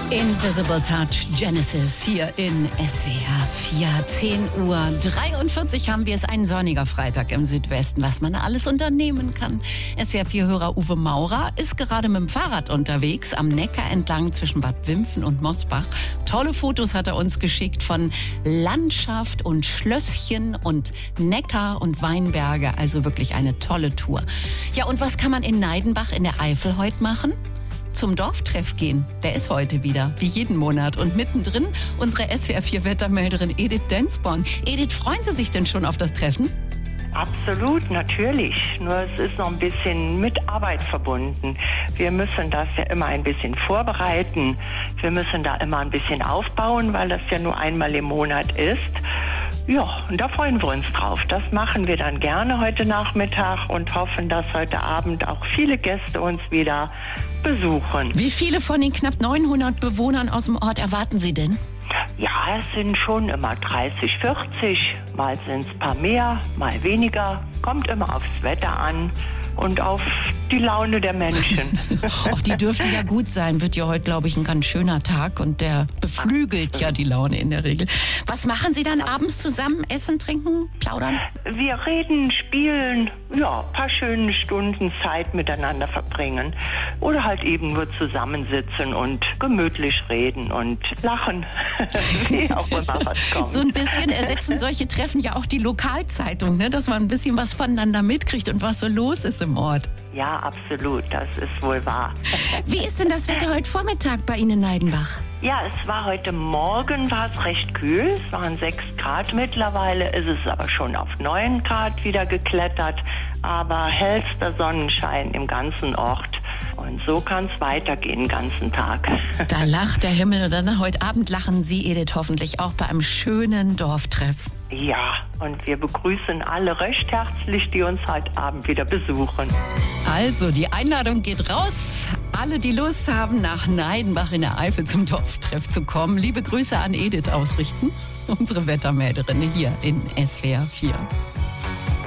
Invisible Touch Genesis hier in SWR 4, 10:43 haben wir es, ein sonniger Freitag im Südwesten, was man alles unternehmen kann. SWR 4-Hörer Uwe Maurer ist gerade mit dem Fahrrad unterwegs, am Neckar entlang zwischen Bad Wimpfen und Mosbach. Tolle Fotos hat er uns geschickt von Landschaft und Schlösschen und Neckar und Weinberge, also wirklich eine tolle Tour. Ja, und was kann man in Neidenbach in der Eifel heute machen? Zum Dorftreff gehen. Der ist heute wieder, wie jeden Monat. Und mittendrin unsere SWR4-Wettermelderin Edith Densborn. Edith, freuen Sie sich denn schon auf das Treffen? Absolut, natürlich. Nur es ist noch ein bisschen mit Arbeit verbunden. Wir müssen das ja immer ein bisschen vorbereiten. Wir müssen da immer ein bisschen aufbauen, weil das ja nur einmal im Monat ist. Ja, und da freuen wir uns drauf. Das machen wir dann gerne heute Nachmittag und hoffen, dass heute Abend auch viele Gäste uns wieder besuchen. Wie viele von den knapp 900 Bewohnern aus dem Ort erwarten Sie denn? Ja, es sind schon immer 30, 40. Mal sind es ein paar mehr, mal weniger. Kommt immer aufs Wetter an und auf die Laune der Menschen. Auch die dürfte ja gut sein. Wird ja heute, glaube ich, ein ganz schöner Tag und der beflügelt ja die Laune in der Regel. Was machen Sie dann abends zusammen? Essen, trinken, plaudern? Wir reden, spielen, ja, ein paar schöne Stunden Zeit miteinander verbringen. Oder halt eben nur zusammensitzen und gemütlich reden und lachen. Wie auch immer was kommt. So ein bisschen ersetzen solche Treffen ja auch die Lokalzeitung, ne? Dass man ein bisschen was voneinander mitkriegt und was so los ist im Ort. Ja, absolut, das ist wohl wahr. Wie ist denn das Wetter heute Vormittag bei Ihnen in Neidenbach? Ja, es war heute Morgen, war es recht kühl. Es waren 6 Grad mittlerweile, ist es aber schon auf 9 Grad wieder geklettert. Aber hellster Sonnenschein im ganzen Ort. Und so kann es weitergehen den ganzen Tag. Da lacht der Himmel und dann heute Abend lachen Sie, Edith, hoffentlich auch bei einem schönen Dorftreff. Ja, und wir begrüßen alle recht herzlich, die uns heute Abend wieder besuchen. Also, die Einladung geht raus. Alle, die Lust haben, nach Neidenbach in der Eifel zum Dorftreff zu kommen. Liebe Grüße an Edith ausrichten, unsere Wettermelderin hier in SWR 4.